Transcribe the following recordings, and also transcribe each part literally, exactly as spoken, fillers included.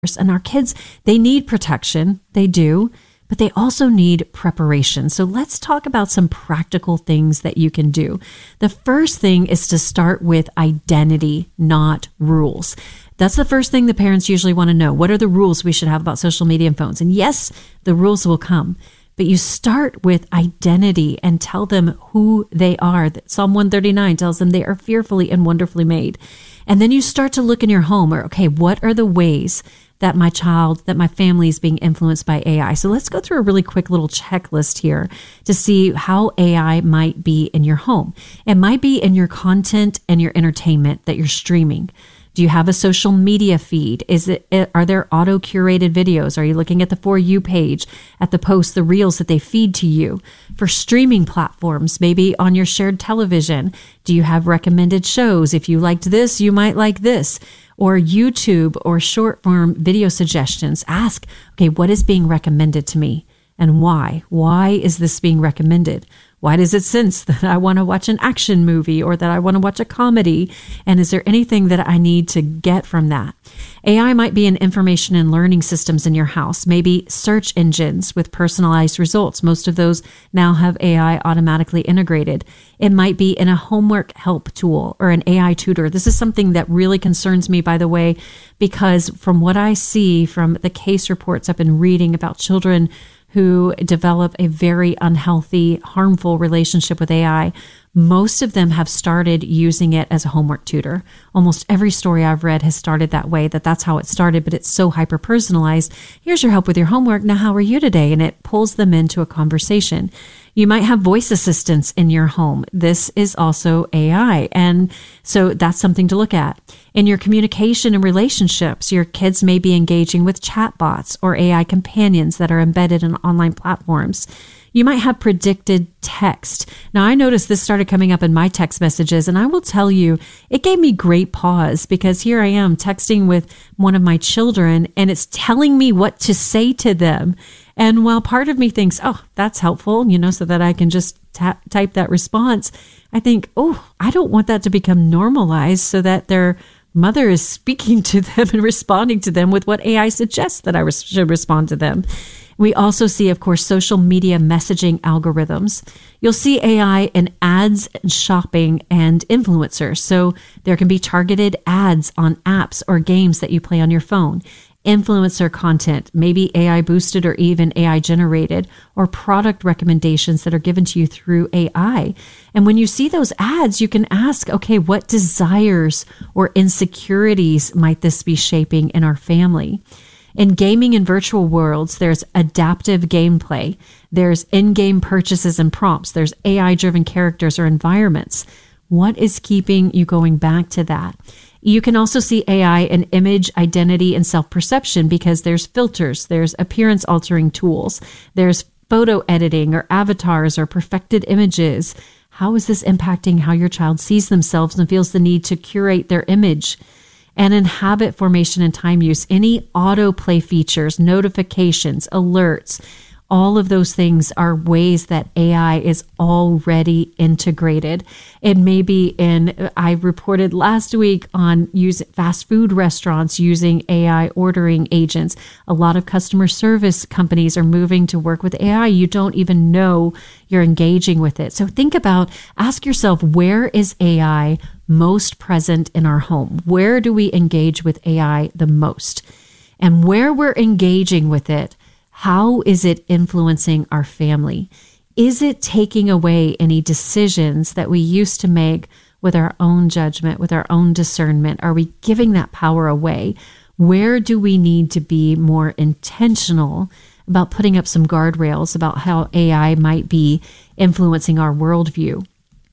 And our kids, they need protection. They do, but they also need preparation. So let's talk about some practical things that you can do. The first thing is to start with identity, not rules. That's the first thing the parents usually want to know. What are the rules we should have about social media and phones? And yes, the rules will come, but you start with identity and tell them who they are. Psalm one thirty-nine tells them they are fearfully and wonderfully made. And then you start to look in your home, or okay, what are the ways that my child, that my family is being influenced by A I? So let's go through a really quick little checklist here to see how A I might be in your home. It might be in your content and your entertainment that you're streaming. Do you have a social media feed? Is it, are there auto-curated videos? Are you looking at the For You page, at the posts, the reels that they feed to you? For streaming platforms, maybe on your shared television, do you have recommended shows? If you liked this, you might like this. Or YouTube or short form video suggestions. Ask, okay, what is being recommended to me and why? Why is this being recommended? Why does it sense that I want to watch an action movie or that I want to watch a comedy? And is there anything that I need to get from that? A I might be in information and learning systems in your house, maybe search engines with personalized results. Most of those now have A I automatically integrated. It might be in a homework help tool or an A I tutor. This is something that really concerns me, by the way, because from what I see from the case reports I've been reading about children who develop a very unhealthy, harmful relationship with A I, most of them have started using it as a homework tutor. Almost every story I've read has started that way, that that's how it started, but it's so hyper-personalized. Here's your help with your homework. Now, how are you today? And it pulls them into a conversation. You might have voice assistants in your home. This is also A I. And so that's something to look at. In your communication and relationships, your kids may be engaging with chatbots or A I companions that are embedded in online platforms. You might have predicted text. Now, I noticed this started coming up in my text messages, and I will tell you, it gave me great pause because here I am texting with one of my children, and it's telling me what to say to them. And while part of me thinks, oh, that's helpful, you know, so that I can just ta- type that response, I think, oh, I don't want that to become normalized so that their mother is speaking to them and responding to them with what A I suggests that I res- should respond to them. We also see, of course, social media messaging algorithms. You'll see A I in ads and shopping and influencers. So there can be targeted ads on apps or games that you play on your phone. Influencer content, maybe A I boosted or even A I generated, or product recommendations that are given to you through A I. And when you see those ads, you can ask, okay, what desires or insecurities might this be shaping in our family? In gaming and virtual worlds, there's adaptive gameplay. There's in-game purchases and prompts. There's A I-driven characters or environments. What is keeping you going back to that? You can also see A I in image, identity, and self-perception because there's filters, there's appearance-altering tools, there's photo editing or avatars or perfected images. How is this impacting how your child sees themselves and feels the need to curate their image? And in habit formation and time use, any autoplay features, notifications, alerts, all of those things are ways that A I is already integrated. It may be in, I reported last week on use fast food restaurants using A I ordering agents. A lot of customer service companies are moving to work with A I. You don't even know you're engaging with it. So think about, ask yourself, where is A I most present in our home? Where do we engage with A I the most? And where we're engaging with it, how is it influencing our family? Is it taking away any decisions that we used to make with our own judgment, with our own discernment? Are we giving that power away? Where do we need to be more intentional about putting up some guardrails about how A I might be influencing our worldview?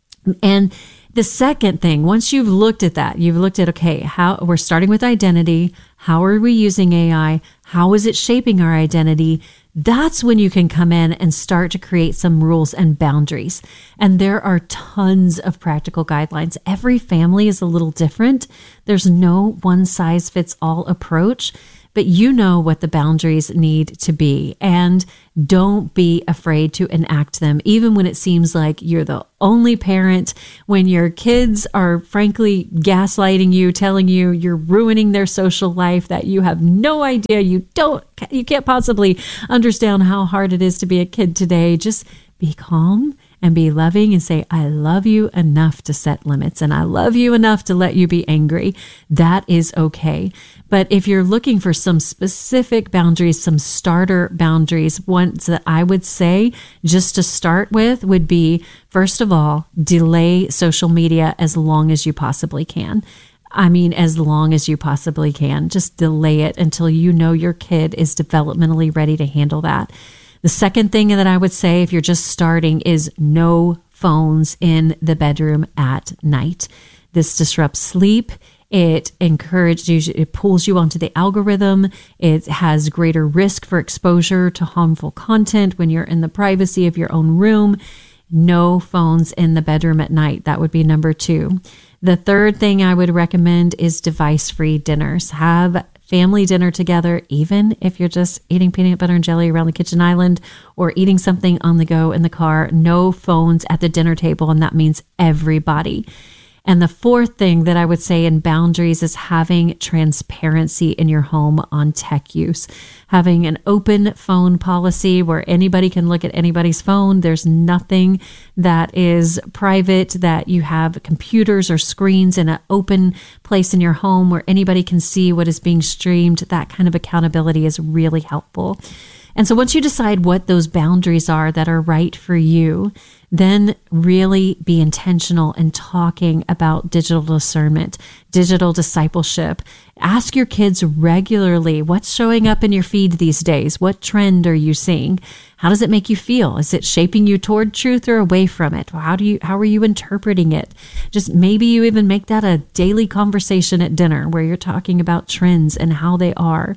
And the second thing, once you've looked at that, you've looked at, okay, how we're starting with identity. How are we using A I? How is it shaping our identity? That's when you can come in and start to create some rules and boundaries. And there are tons of practical guidelines. Every family is a little different. There's no one size fits all approach. but you know what the boundaries need to be. And don't be afraid to enact them, even when it seems like you're the only parent, when your kids are frankly gaslighting you, telling you you're ruining their social life, that you have no idea, you don't, you can't possibly understand how hard it is to be a kid today. Just be calm and be loving and say, I love you enough to set limits, and I love you enough to let you be angry. That is okay. But if you're looking for some specific boundaries, some starter boundaries, ones that I would say just to start with would be, first of all, delay social media as long as you possibly can. I mean, as long as you possibly can. Just delay it until you know your kid is developmentally ready to handle that. The second thing that I would say, if you're just starting, is no phones in the bedroom at night. This disrupts sleep. It encourages you, it pulls you onto the algorithm. It has greater risk for exposure to harmful content when you're in the privacy of your own room. No phones in the bedroom at night. That would be number two. The third thing I would recommend is device-free dinners. Have family dinner together, even if you're just eating peanut butter and jelly around the kitchen island or eating something on the go in the car. No phones at the dinner table, and that means everybody. And the fourth thing that I would say in boundaries is having transparency in your home on tech use. Having an open phone policy where anybody can look at anybody's phone. There's nothing that is private, that you have computers or screens in an open place in your home where anybody can see what is being streamed. That kind of accountability is really helpful. And so once you decide what those boundaries are that are right for you, then really be intentional in talking about digital discernment, digital discipleship. Ask your kids regularly, what's showing up in your feed these days? What trend are you seeing? How does it make you feel? Is it shaping you toward truth or away from it? How do you, how are you interpreting it? Just maybe you even make that a daily conversation at dinner where you're talking about trends and how they are.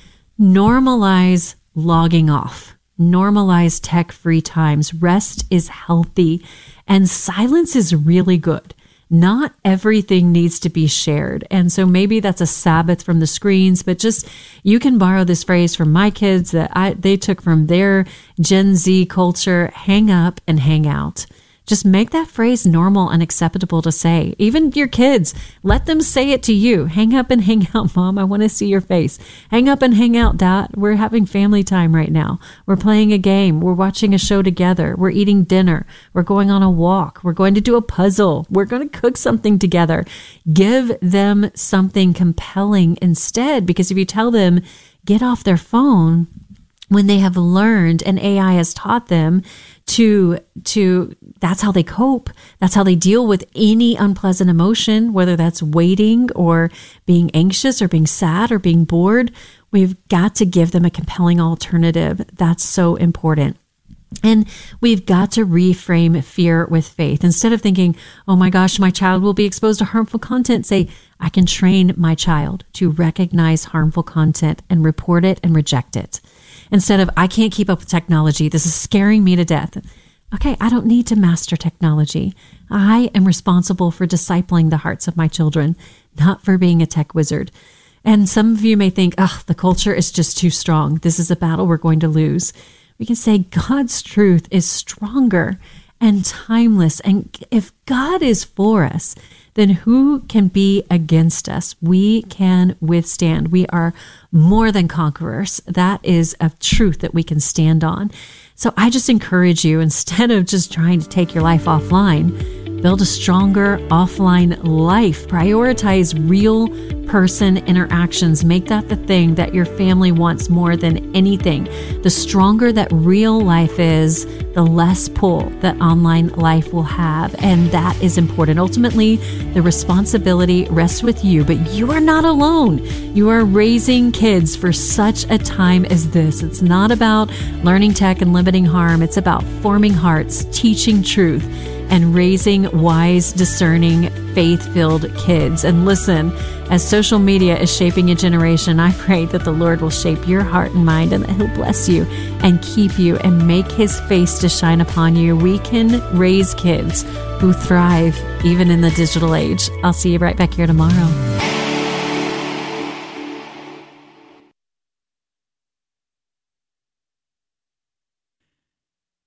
Normalize logging off. Normalize tech-free times. Rest is healthy, and silence is really good. Not everything needs to be shared. And so maybe that's a Sabbath from the screens, but just, you can borrow this phrase from my kids that I they took from their Gen Z culture: hang up and hang out. Just make that phrase normal and acceptable to say. Even your kids, let them say it to you. Hang up and hang out, Mom. I want to see your face. Hang up and hang out, Dad. We're having family time right now. We're playing a game. We're watching a show together. We're eating dinner. We're going on a walk. We're going to do a puzzle. We're going to cook something together. Give them something compelling instead, because if you tell them, get off their phone, when they have learned and A I has taught them to, to, that's how they cope. That's how they deal with any unpleasant emotion, whether that's waiting or being anxious or being sad or being bored. We've got to give them a compelling alternative. That's so important. And we've got to reframe fear with faith. Instead of thinking, oh my gosh, my child will be exposed to harmful content, say, I can train my child to recognize harmful content and report it and reject it. Instead of, I can't keep up with technology, this is scaring me to death. Okay, I don't need to master technology. I am responsible for discipling the hearts of my children, not for being a tech wizard. And some of you may think, oh, the culture is just too strong. This is a battle we're going to lose. We can say God's truth is stronger and timeless. And if God is for us, then who can be against us? We can withstand. We are more than conquerors. That is a truth that we can stand on. So I just encourage you, instead of just trying to take your life offline, build a stronger offline life. Prioritize real person interactions. Make that the thing that your family wants more than anything. The stronger that real life is, the less pull that online life will have. And that is important. Ultimately, the responsibility rests with you, but you are not alone. You are raising kids for such a time as this. It's not about learning tech and limiting harm. It's about forming hearts, teaching truth, and raising wise, discerning, faith-filled kids. And listen, as social media is shaping a generation, I pray that the Lord will shape your heart and mind, and that He'll bless you and keep you and make His face to shine upon you. We can raise kids who thrive even in the digital age. I'll see you right back here tomorrow.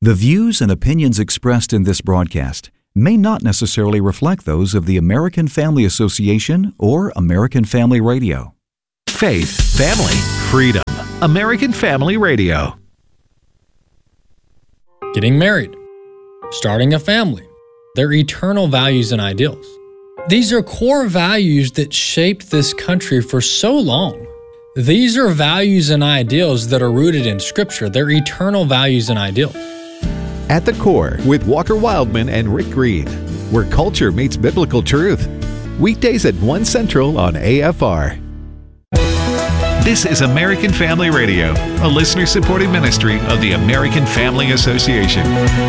The views and opinions expressed in this broadcast may not necessarily reflect those of the American Family Association or American Family Radio. Faith, family, freedom. American Family Radio. Getting married, starting a family, their eternal values and ideals. These are core values that shaped this country for so long. These are values and ideals that are rooted in Scripture. They're eternal values and ideals. At the Core with Walker Wildman and Rick Green, where culture meets biblical truth. Weekdays at one Central on A F R. This is American Family Radio, a listener-supported ministry of the American Family Association.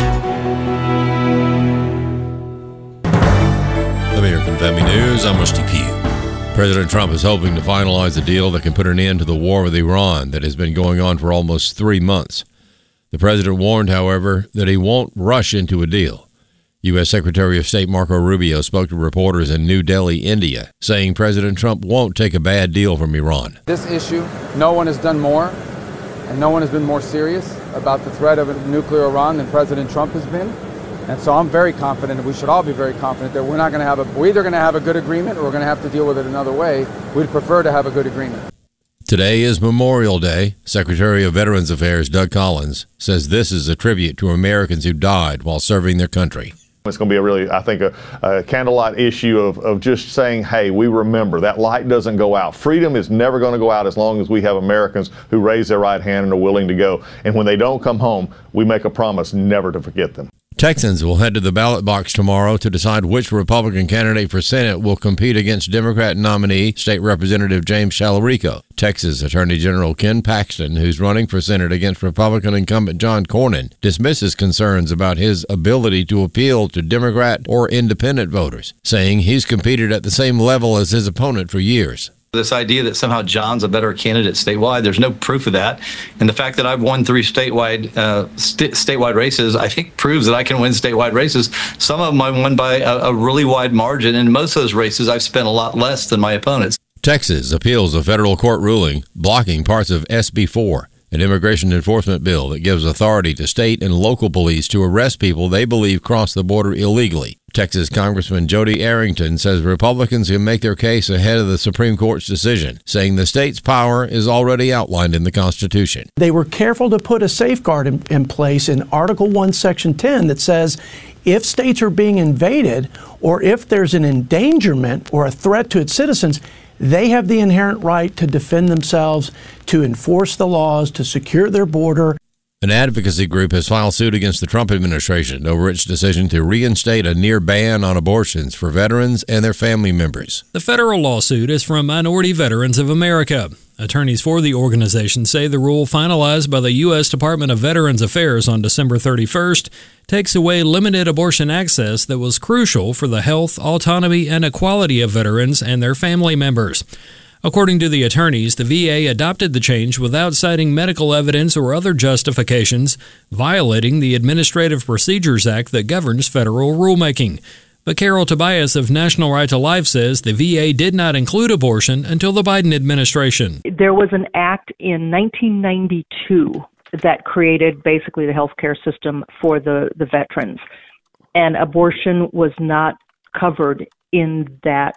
American Family News, I'm Rusty Pugh. President Trump is hoping to finalize a deal that can put an end to the war with Iran that has been going on for almost three months. The president warned, however, that he won't rush into a deal. U S. Secretary of State Marco Rubio spoke to reporters in New Delhi, India, saying President Trump won't take a bad deal from Iran. This issue, no one has done more, and no one has been more serious about the threat of a nuclear Iran than President Trump has been. And so I'm very confident, and we should all be very confident, that we're not going to have a, we're either going to have a good agreement or we're going to have to deal with it another way. We'd prefer to have a good agreement. Today is Memorial Day. Secretary of Veterans Affairs Doug Collins says this is a tribute to Americans who died while serving their country. It's going to be a really, I think, a, a candlelight issue of, of just saying, hey, we remember. That light doesn't go out. Freedom is never going to go out as long as we have Americans who raise their right hand and are willing to go. And when they don't come home, we make a promise never to forget them. Texans will head to the ballot box tomorrow to decide which Republican candidate for Senate will compete against Democrat nominee State Representative James Challarico. Texas Attorney General Ken Paxton, who's running for Senate against Republican incumbent John Cornyn, dismisses concerns about his ability to appeal to Democrat or independent voters, saying he's competed at the same level as his opponent for years. This idea that somehow John's a better candidate statewide, there's no proof of that. And the fact that I've won three statewide uh, st- statewide races, I think proves that I can win statewide races. Some of them I won by a, a really wide margin. And most of those races, I've spent a lot less than my opponents. Texas appeals a federal court ruling blocking parts of S B four, an immigration enforcement bill that gives authority to state and local police to arrest people they believe cross the border illegally. Texas Congressman Jody Arrington says Republicans can make their case ahead of the Supreme Court's decision, saying the state's power is already outlined in the Constitution. They were careful to put a safeguard in, in place in Article one, Section ten that says if states are being invaded or if there's an endangerment or a threat to its citizens, they have the inherent right to defend themselves, to enforce the laws, to secure their border. An advocacy group has filed suit against the Trump administration over its decision to reinstate a near ban on abortions for veterans and their family members. The federal lawsuit is from Minority Veterans of America. Attorneys for the organization say the rule finalized by the U S. Department of Veterans Affairs on December thirty-first takes away limited abortion access that was crucial for the health, autonomy, and equality of veterans and their family members. According to the attorneys, the V A adopted the change without citing medical evidence or other justifications, violating the Administrative Procedures Act that governs federal rulemaking. But Carol Tobias of National Right to Life says the V A did not include abortion until the Biden administration. There was an act in nineteen ninety-two that created basically the healthcare system for the, the veterans, and abortion was not covered in that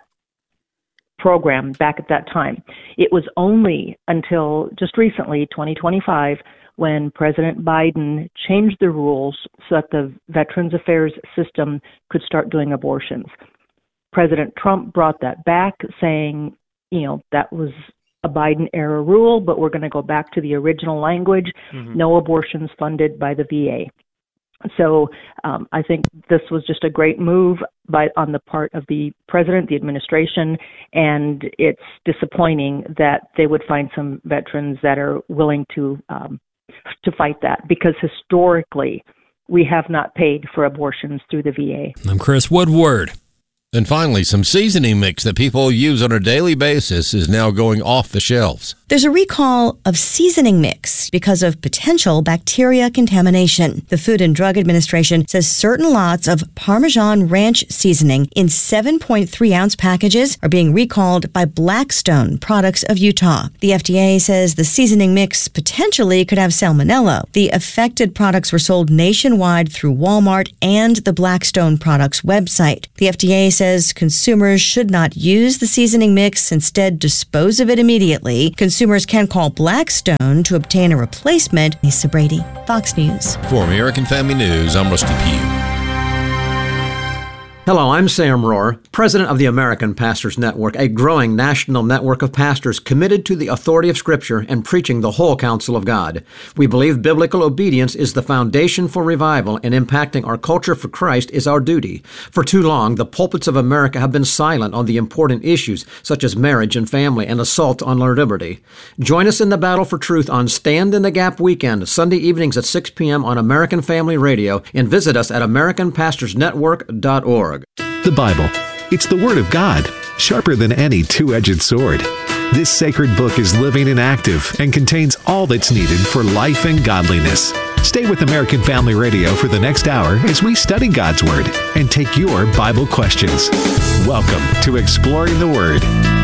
program back at that time. It was only until just recently, twenty twenty-five, when President Biden changed the rules so that the Veterans Affairs system could start doing abortions. President Trump brought that back, saying, you know, that was a Biden-era rule, but we're going to go back to the original language, mm-hmm. no abortions funded by the V A. So um, I think this was just a great move by on the part of the president, the administration, and it's disappointing that they would find some veterans that are willing to um, to fight that, because historically we have not paid for abortions through the V A. I'm Chris Woodward. And finally, some seasoning mix that people use on a daily basis is now going off the shelves. There's a recall of seasoning mix because of potential bacteria contamination. The Food and Drug Administration says certain lots of Parmesan Ranch seasoning in seven point three ounce packages are being recalled by Blackstone Products of Utah. The F D A says the seasoning mix potentially could have salmonella. The affected products were sold nationwide through Walmart and the Blackstone Products website. The F D A says consumers should not use the seasoning mix, instead dispose of it immediately. Consumers can call Blackstone to obtain a replacement. Lisa Brady, Fox News. For American Family News, I'm Rusty Pugh. Hello, I'm Sam Rohr, president of the American Pastors Network, a growing national network of pastors committed to the authority of Scripture and preaching the whole counsel of God. We believe biblical obedience is the foundation for revival, and impacting our culture for Christ is our duty. For too long, the pulpits of America have been silent on the important issues such as marriage and family and assault on our liberty. Join us in the battle for truth on Stand in the Gap weekend, Sunday evenings at six p.m. on American Family Radio, and visit us at american pastors network dot org. The Bible. It's the Word of God, sharper than any two-edged sword. This sacred book is living and active and contains all that's needed for life and godliness. Stay with American Family Radio for the next hour as we study God's Word and take your Bible questions. Welcome to Exploring the Word.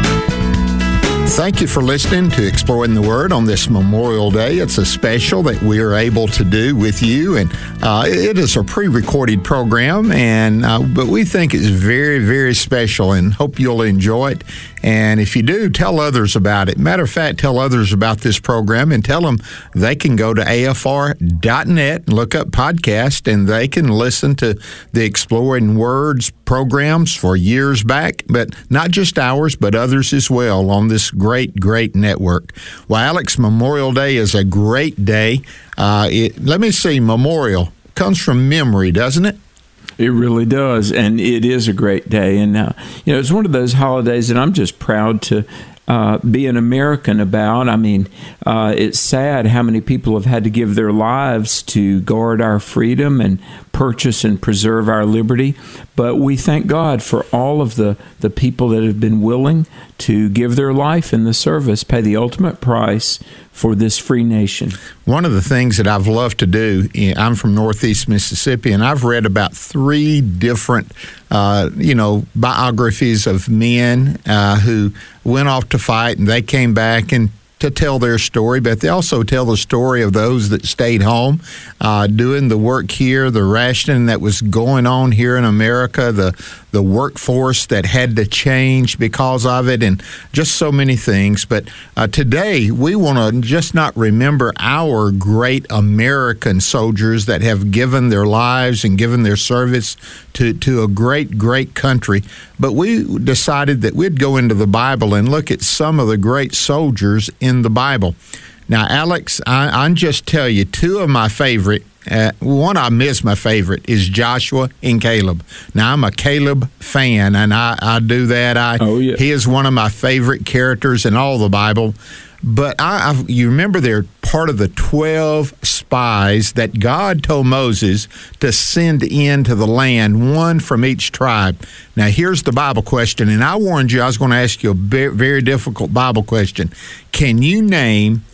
Thank you for listening to Exploring the Word on this Memorial Day. It's a special that we are able to do with you, and uh, it is a pre-recorded program, and uh, but we think it's very, very special, and hope you'll enjoy it. And if you do, tell others about it. Matter of fact, tell others about this program and tell them they can go to A F R dot net and look up podcast, and they can listen to the Exploring Words programs for years back, but not just ours, but others as well on this great, great network. Well, Alex, Memorial Day is a great day. Uh, it, let me see, Memorial comes from memory, doesn't it? It really does, and it is a great day. And uh, you know, it's one of those holidays that I'm just proud to uh, be an American about. I mean, uh, it's sad how many people have had to give their lives to guard our freedom and purchase and preserve our liberty. But we thank God for all of the, the people that have been willing to give their life in the service, pay the ultimate price for this free nation. One of the things that I've loved to do, I'm from Northeast Mississippi, and I've read about three different, uh, you know, biographies of men uh, who went off to fight, and they came back and to tell their story, but they also tell the story of those that stayed home, uh, doing the work here, the rationing that was going on here in America, the the workforce that had to change because of it, and just so many things. But uh, today, we want to just not remember our great American soldiers that have given their lives and given their service to, to a great, great country, but we decided that we'd go into the Bible and look at some of the great soldiers in the Bible. Now, Alex, I, I'll just tell you, two of my favorite, uh, one of them is my favorite, is Joshua and Caleb. Now, I'm a Caleb fan, and I, I do that. I, oh, yeah. He is one of my favorite characters in all the Bible. But I, I've, you remember they're part of the twelve spies that God told Moses to send into the land, one from each tribe. Now, here's the Bible question, and I warned you I was going to ask you a very, very difficult Bible question. Can you name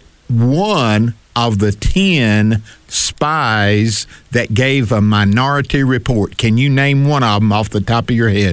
one of the ten spies that gave a minority report? Can you name one of them off the top of your head?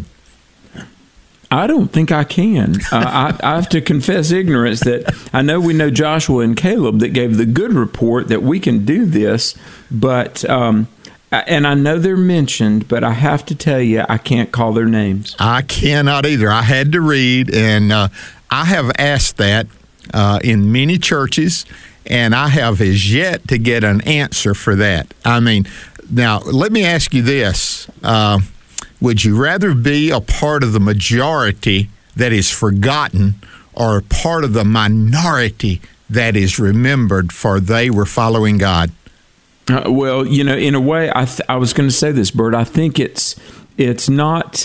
I don't think I can. Uh, I, I have to confess ignorance that I know we know Joshua and Caleb that gave the good report that we can do this, but um, and I know they're mentioned, but I have to tell you, I can't call their names. I cannot either. I had to read, and uh, I have asked that uh, in many churches, and I have as yet to get an answer for that. I mean, now, let me ask you this. Uh, Would you rather be a part of the majority that is forgotten or a part of the minority that is remembered for they were following God? Uh, well, you know, in a way, I th- I was going to say this, Bert. I think it's it's not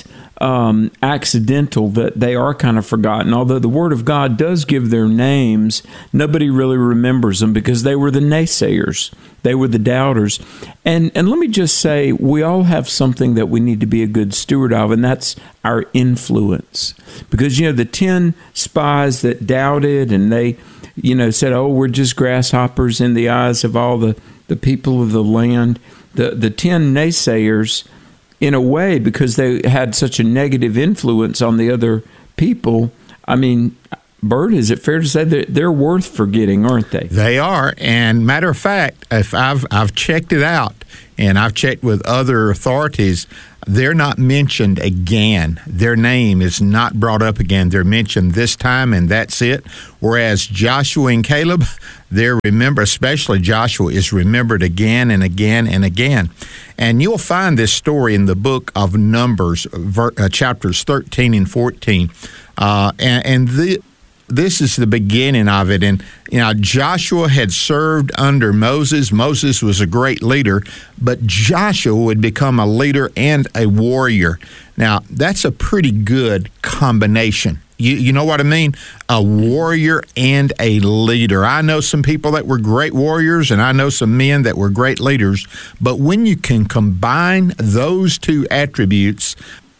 um, accidental that they are kind of forgotten. Although the Word of God does give their names, nobody really remembers them because they were the naysayers. They were the doubters. And and let me just say, we all have something that we need to be a good steward of, and that's our influence. Because, you know, the ten spies that doubted and they, you know, said, oh, we're just grasshoppers in the eyes of all the, the people of the land. The, the ten naysayers, in a way, because they had such a negative influence on the other people, I mean, Bert, is it fair to say that they're worth forgetting, aren't they? They are. And matter of fact, if I've I've checked it out, and I've checked with other authorities, they're not mentioned again. Their name is not brought up again. They're mentioned this time, and that's it. Whereas Joshua and Caleb, they're remembered, especially Joshua, is remembered again and again and again. And you'll find this story in the book of Numbers, ver, uh, chapters thirteen and fourteen. Uh, and and the, this is the beginning of it. And, you know, Joshua had served under Moses. Moses was a great leader, but Joshua would become a leader and a warrior. Now, that's a pretty good combination. You, you know what I mean? A warrior and a leader. I know some people that were great warriors, and I know some men that were great leaders. But when you can combine those two attributes,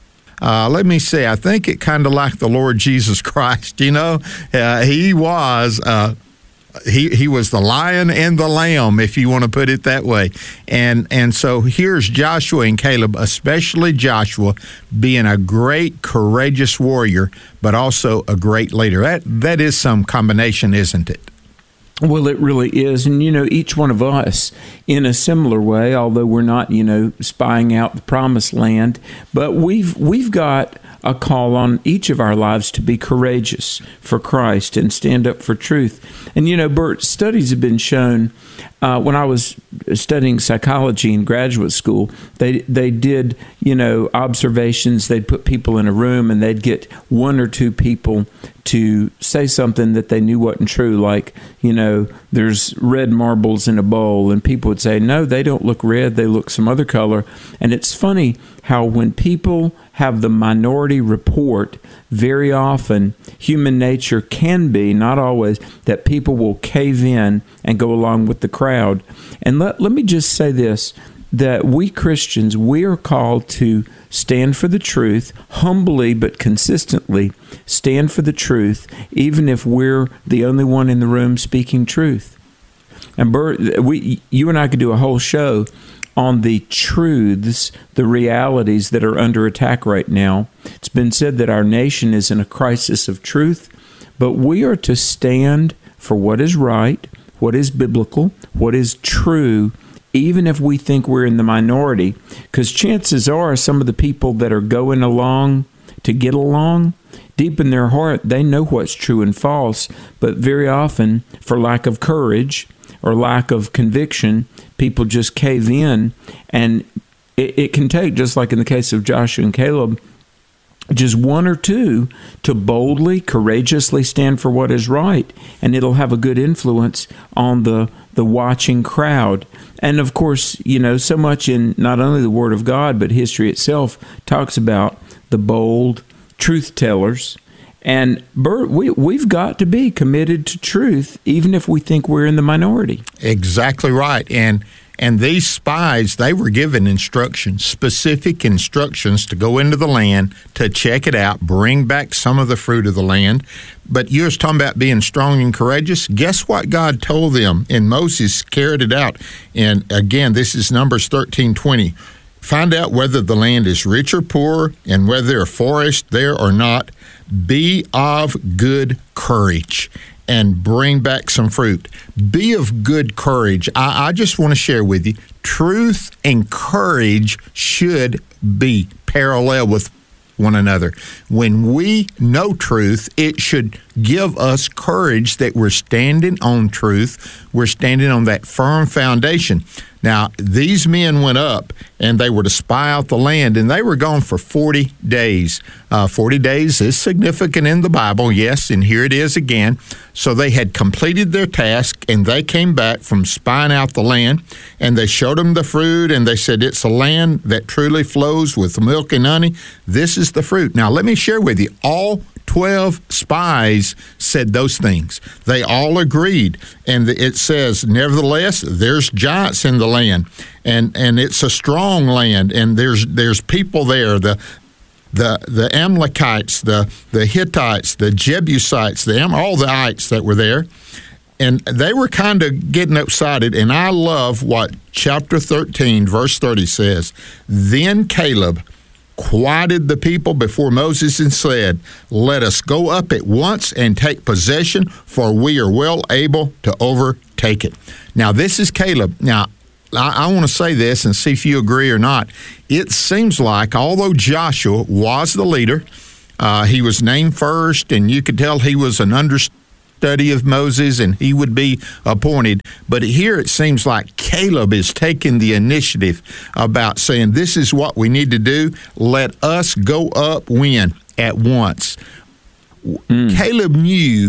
Uh, let me say, I think it kind of like the Lord Jesus Christ, you know. Uh, he was uh, he he was the lion and the lamb, if you want to put it that way. And and so here's Joshua and Caleb, especially Joshua, being a great, courageous warrior, but also a great leader. That that is some combination, isn't it? Well, it really is. And, you know, each one of us in a similar way, although we're not, you know, spying out the promised land, but we've we've got a call on each of our lives to be courageous for Christ and stand up for truth. And, you know, Bert, studies have been shown, uh, when I was studying psychology in graduate school, they they did, you know, observations. They'd put people in a room and they'd get one or two people to say something that they knew wasn't true, like, you know, there's red marbles in a bowl, and people would say, no, they don't look red, they look some other color. And it's funny how when people have the minority report, very often human nature can be, not always, that people will cave in and go along with the crowd. And let, let me just say this, that we Christians, we are called to stand for the truth, humbly but consistently stand for the truth, even if we're the only one in the room speaking truth. And Bert, we, you and I could do a whole show on the truths, the realities that are under attack right now. It's been said that our nation is in a crisis of truth, but we are to stand for what is right, what is biblical, what is true, even if we think we're in the minority, because chances are some of the people that are going along to get along, deep in their heart, they know what's true and false, but very often, for lack of courage or lack of conviction, people just cave in, and it, it can take, just like in the case of Joshua and Caleb, just one or two to boldly, courageously stand for what is right, and it'll have a good influence on the, the watching crowd. And of course, you know, so much in not only the Word of God, but history itself talks about the bold truth tellers. And Bert, we, we've got to be committed to truth, even if we think we're in the minority. Exactly right. And And these spies, they were given instructions, specific instructions to go into the land, to check it out, bring back some of the fruit of the land. But you was talking about being strong and courageous. Guess what God told them? And Moses carried it out. And again, this is Numbers thirteen twenty. Find out whether the land is rich or poor, and whether there are forests there or not. Be of good courage and bring back some fruit. Be of good courage. I, I just want to share with you, truth and courage should be parallel with one another. When we know truth, it should give us courage that we're standing on truth. We're standing on that firm foundation. Now, these men went up, and they were to spy out the land, and they were gone for forty days. Uh, forty days is significant in the Bible, yes, and here it is again. So they had completed their task, and they came back from spying out the land, and they showed them the fruit, and they said, it's a land that truly flows with milk and honey. This is the fruit. Now, let me share with you, all twelve spies said those things. They all agreed. And it says, nevertheless, there's giants in the land, and, and it's a strong land, and there's there's people there, the the the Amalekites, the, the Hittites, the Jebusites, the all the ites that were there. And they were kind of getting excited. And I love what chapter thirteen, verse thirty says. Then Caleb quieted the people before Moses and said, let us go up at once and take possession, for we are well able to overtake it. Now, this is Caleb. Now, I, I want to say this and see if you agree or not. It seems like, although Joshua was the leader, uh, he was named first, and you could tell he was an understudy of Moses, and he would be appointed. But here it seems like Caleb is taking the initiative about saying, this is what we need to do. Let us go up when? At once. Mm. Caleb knew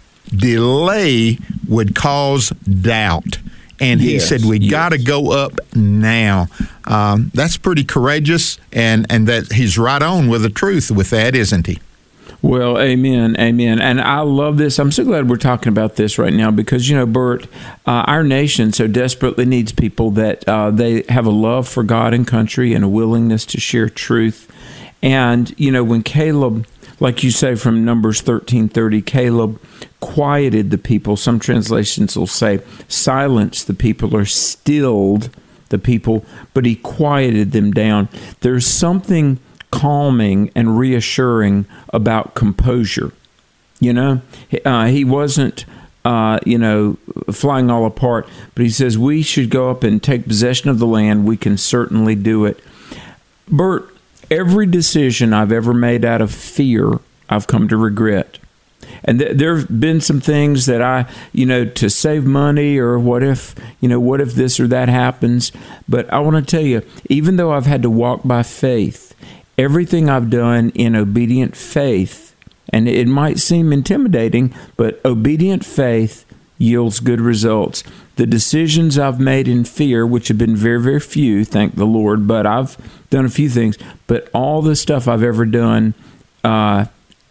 delay would cause doubt. And he yes, said, we yes. got to go up now. Um, that's pretty courageous, and, and that he's right on with the truth with that, isn't he? Well, amen, amen. And I love this. I'm so glad we're talking about this right now because, you know, Bert, uh, our nation so desperately needs people that uh, they have a love for God and country and a willingness to share truth. And, you know, when Caleb, like you say from Numbers thirteen thirty, Caleb quieted the people. Some translations will say silenced the people or stilled the people, but he quieted them down. There's something calming and reassuring about composure. You know, uh, he wasn't, uh, you know, flying all apart, but he says we should go up and take possession of the land. We can certainly do it. Bert, every decision I've ever made out of fear, I've come to regret. And th- there have been some things that I, you know, to save money or what if, you know, what if this or that happens? But I want to tell you, even though I've had to walk by faith, everything I've done in obedient faith, and it might seem intimidating, but obedient faith yields good results. The decisions I've made in fear, which have been very, very few, thank the Lord, but I've done a few things, but all the stuff I've ever done, uh,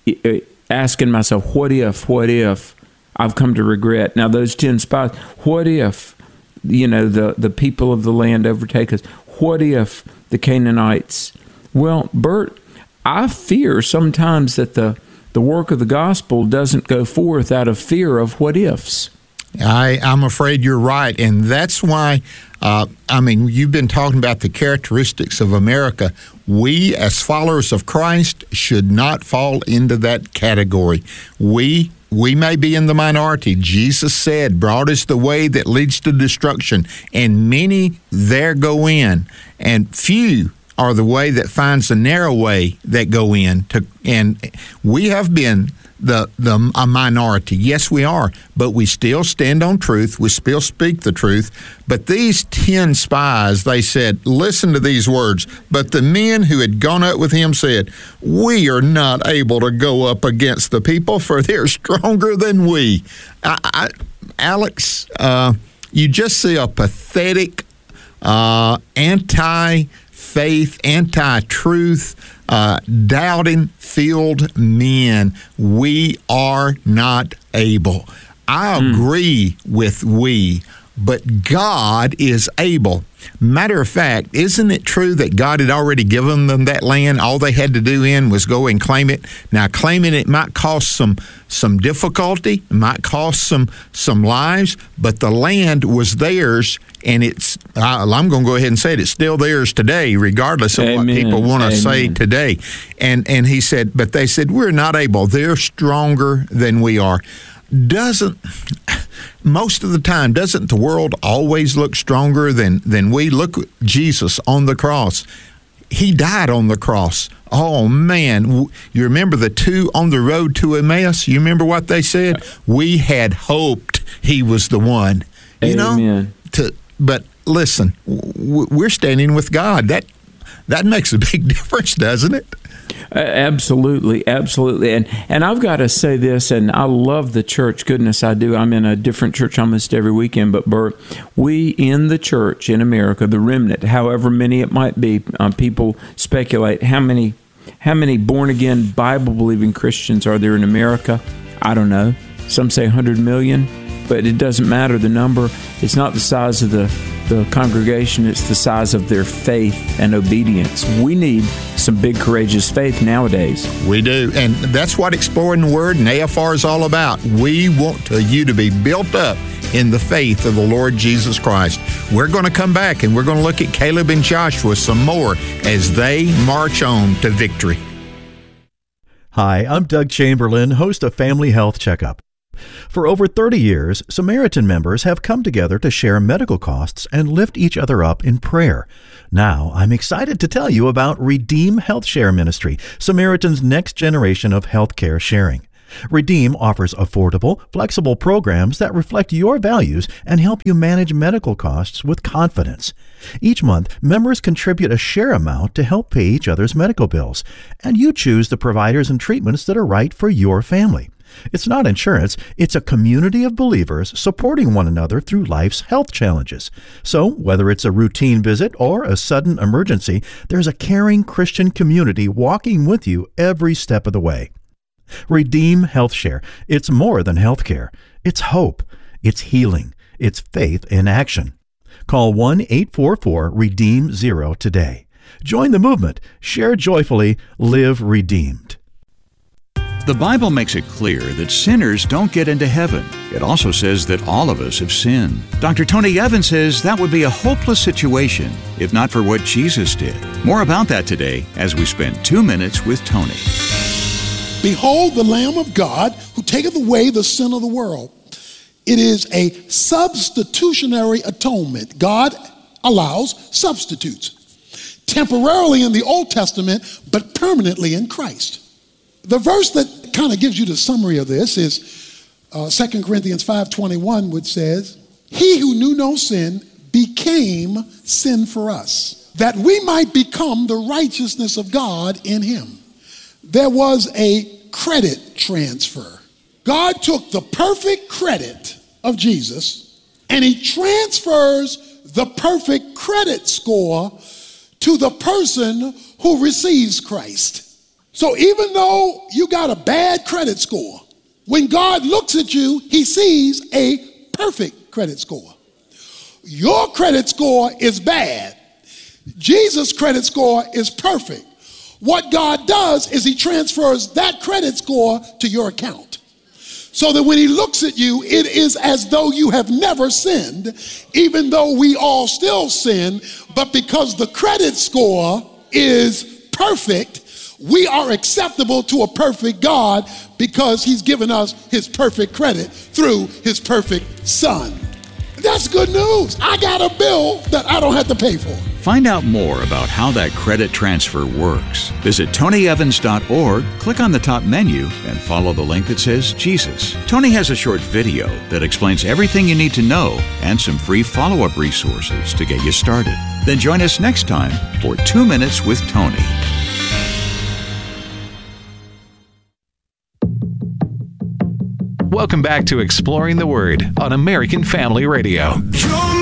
asking myself, what if, what if, I've come to regret. Now, those ten spies, what if, you know, the, the people of the land overtake us? What if the Canaanites? Well, Bert, I fear sometimes that the, the work of the gospel doesn't go forth out of fear of what ifs. I, I'm afraid you're right, and that's why, uh, I mean, you've been talking about the characteristics of America. We, as followers of Christ, should not fall into that category. We we may be in the minority. Jesus said, broad is the way that leads to destruction, and many there go in, and few are the way that finds the narrow way that go in. To, and we have been the the a minority. Yes, we are, but we still stand on truth. We still speak the truth. But these ten spies, they said, listen to these words. But the men who had gone up with him said, we are not able to go up against the people, for they're stronger than we. I, I, Alex, uh, you just see a pathetic, uh, anti faith, anti-truth, uh, doubting-filled men. We are not able. I agree mm. with we, but God is able. Matter of fact, isn't it true that God had already given them that land? All they had to do in was go and claim it. Now, claiming it might cost some some difficulty, it might cost some some lives, but the land was theirs, and it's. I, I'm going to go ahead and say it. It's still theirs today, regardless of Amen. What people want to say today. And and he said, but they said we're not able. They're stronger than we are. Doesn't most of the time doesn't the world always look stronger than than we? Look at Jesus on the cross. He died on the cross. Oh man, you remember the two on the road to Emmaus? You remember what they said? We had hoped he was the one. You Amen. know, to but listen, w- we're standing with God. That that makes a big difference, doesn't it? Uh, absolutely, absolutely. And and I've got to say this, and I love the church. Goodness, I do. I'm in a different church almost every weekend. But, Bert, we in the church in America, the remnant, however many it might be, um, people speculate how many, how many born-again, Bible-believing Christians are there in America? I don't know. Some say one hundred million, but it doesn't matter the number. It's not the size of the the congregation, it's the size of their faith and obedience. We need some big, courageous faith nowadays. We do, and that's what Exploring the Word and A F R is all about. We want to, you to be built up in the faith of the Lord Jesus Christ. We're going to come back, and we're going to look at Caleb and Joshua some more as they march on to victory. Hi, I'm Doug Chamberlain, host of Family Health Checkup. For over thirty years, Samaritan members have come together to share medical costs and lift each other up in prayer. Now, I'm excited to tell you about Redeem Health Share Ministry, Samaritan's next generation of healthcare sharing. Redeem offers affordable, flexible programs that reflect your values and help you manage medical costs with confidence. Each month, members contribute a share amount to help pay each other's medical bills, and you choose the providers and treatments that are right for your family. It's not insurance, it's a community of believers supporting one another through life's health challenges. So, whether it's a routine visit or a sudden emergency, there's a caring Christian community walking with you every step of the way. Redeem Health Share. It's more than healthcare. It's hope. It's healing. It's faith in action. Call one eight four four REDEEM zero today. Join the movement. Share joyfully. Live redeemed. The Bible makes it clear that sinners don't get into heaven. It also says that all of us have sinned. Doctor Tony Evans says that would be a hopeless situation if not for what Jesus did. More about that today as we spend two minutes with Tony. Behold the Lamb of God who taketh away the sin of the world. It is a substitutionary atonement. God allows substitutes. Temporarily in the Old Testament, but permanently in Christ. The verse that kind of gives you the summary of this is uh, Second Corinthians five twenty-one, which says, He who knew no sin became sin for us, that we might become the righteousness of God in him. There was a credit transfer. God took the perfect credit of Jesus and he transfers the perfect credit score to the person who receives Christ. So even though you got a bad credit score, when God looks at you, he sees a perfect credit score. Your credit score is bad. Jesus' credit score is perfect. What God does is he transfers that credit score to your account. So that when he looks at you, it is as though you have never sinned, even though we all still sin, but because the credit score is perfect, we are acceptable to a perfect God because he's given us his perfect credit through his perfect Son. That's good news. I got a bill that I don't have to pay for. Find out more about how that credit transfer works. Visit tony evans dot org, click on the top menu, and follow the link that says Jesus. Tony has a short video that explains everything you need to know and some free follow-up resources to get you started. Then join us next time for Two Minutes with Tony. Welcome back to Exploring the Word on American Family Radio. Joy